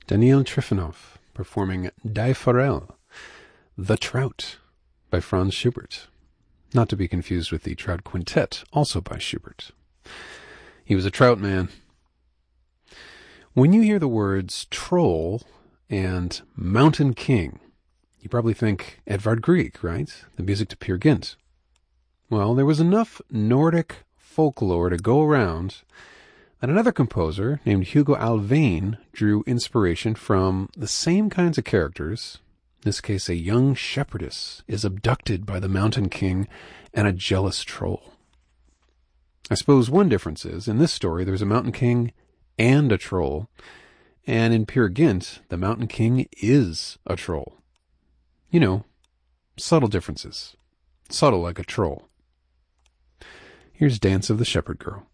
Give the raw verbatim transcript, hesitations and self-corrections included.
Daniil Trifonov performing Die Forelle, The Trout, by Franz Schubert. Not to be confused with the Trout Quintet, also by Schubert. He was a trout man. When you hear the words troll and mountain king, you probably think Edvard Grieg, right? The music to Peer Gynt. Well, there was enough Nordic folklore to go around that another composer named Hugo Alfvén drew inspiration from the same kinds of characters. In this case, a young shepherdess is abducted by the mountain king and a jealous troll. I suppose one difference is, in this story, there's a mountain king and a troll, and in Peer Gynt, the mountain king is a troll. You know, subtle differences. Subtle like a troll. Here's Dance of the Shepherd Girl.